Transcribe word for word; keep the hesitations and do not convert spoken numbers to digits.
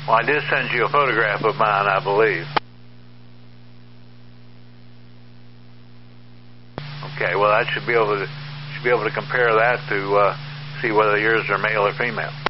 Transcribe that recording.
Well, I did send you a photograph of mine, I believe. Okay, well, I should be able to should be able to compare that to uh, see whether yours are male or female.